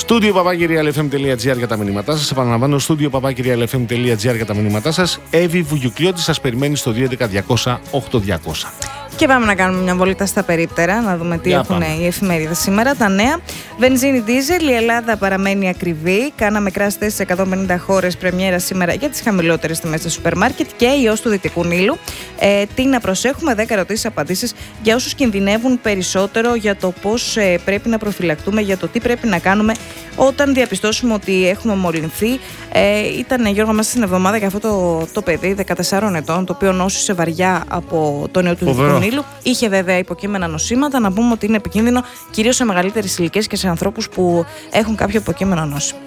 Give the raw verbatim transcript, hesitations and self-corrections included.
Στούντιο παπάκυριαλεφm τελεία τζι άρ για τα μηνύματά σας. Επαναλαμβάνω, στούντιο παπάκυριαλεφm τελεία τζι άρ για τα μηνύματά σας. Εύη Βουγιουκλιώτη σας περιμένει στο δύο έντεκα διακόσια οκτώ διακόσια. Και πάμε να κάνουμε μια βόλτα στα περίπτερα, να δούμε τι Για έχουν πάμε. οι εφημερίδες σήμερα. Τα νέα. Βενζίνη δίζελ, η Ελλάδα παραμένει ακριβή. Κάναμε crash test σε εκατόν πενήντα χώρες, πρεμιέρα σήμερα για τις χαμηλότερες τιμές στα σούπερ μάρκετ και ιός του Δυτικού Νείλου. Ε, τι να προσέχουμε, δέκα ερωτήσεις απαντήσεις για όσους κινδυνεύουν περισσότερο για το πώς ε, πρέπει να προφυλακτούμε, για το τι πρέπει να κάνουμε όταν διαπιστώσουμε ότι έχουμε μολυνθεί. Ε, ήταν, Γιώργο, μέσα στην εβδομάδα για αυτό το, το παιδί δεκατεσσάρων ετών, το οποίο νόσησε βαριά από τον ιό του Δυτικού Νείλου. Είχε βέβαια υποκείμενα νοσήματα. Να πούμε ότι είναι επικίνδυνο κυρίως σε μεγαλύτερες ηλικίες και σε ανθρώπους που έχουν κάποιο υποκείμενο νόση.